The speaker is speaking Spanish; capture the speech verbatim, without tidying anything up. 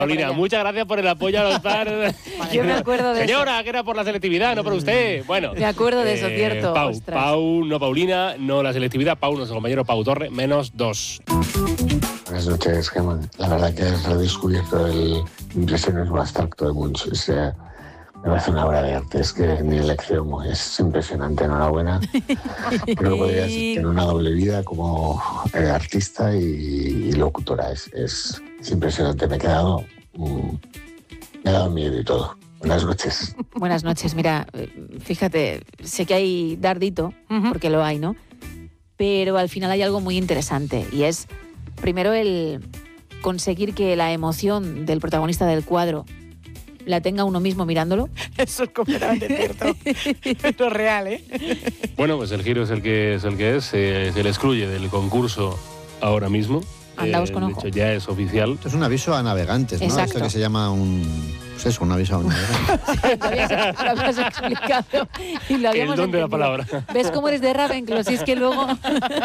Paulina, muchas gracias por el apoyo a los fans. Yo me acuerdo de Señora, eso. que era por la selectividad, no por usted. Bueno. Me acuerdo de eso, eh, cierto. Pau, Ostras. Pau, no Paulina, no la selectividad. Pau, nuestro compañero Pau Torre, menos dos. Buenas noches, Gemma. La verdad que has redescubierto el impresionismo abstracto de Munch. O sea, me parece una obra de arte. Es que ni el extremo es impresionante. Enhorabuena. Creo que podrías tener una doble vida como eh, artista y, y locutora. Es, es, es impresionante. Me he quedado, mm, me ha dado miedo y todo. Buenas noches. Buenas noches. Mira, fíjate, sé que hay dardito, uh-huh. porque lo hay, ¿no? Pero al final hay algo muy interesante y es, primero, el conseguir que la emoción del protagonista del cuadro la tenga uno mismo mirándolo. Eso es completamente cierto. Esto es real, ¿eh? Bueno, pues el giro es el que es, el que es. Eh, se le excluye del concurso ahora mismo. Andaos eh, con de ojo. hecho, ya es oficial. Esto es un aviso a navegantes, ¿no? Exacto. Esto que se llama un... Pues eso, un aviso a navegantes. Lo habías, lo habías explicado y lo habíamos El don de la entendido. palabra. ¿Ves cómo eres de Ravenclaw? Si es que luego...